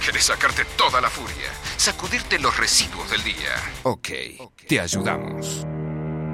¿Querés sacarte toda la furia? Sacudirte los residuos del día. Ok, te ayudamos.